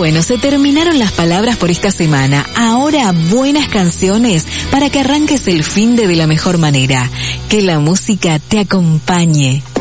Bueno, se terminaron las palabras por esta semana. Ahora buenas canciones para que arranques el fin de la mejor manera. Que la música te acompañe.